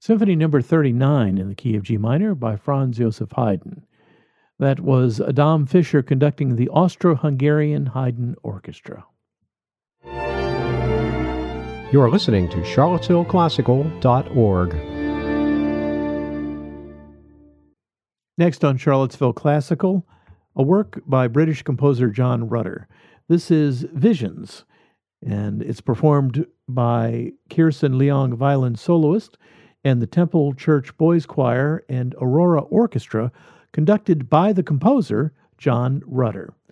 Symphony number 39 in the key of G minor by Franz Joseph Haydn. That was Adam Fischer conducting the Austro-Hungarian Haydn Orchestra. You are listening to charlottesvilleclassical.org. Next on Charlottesville Classical, a work by British composer John Rutter. This is Visions, and it's performed by Kirsten Leong violin soloist and the Temple Church Boys Choir and Aurora Orchestra, conducted by the composer John Rutter.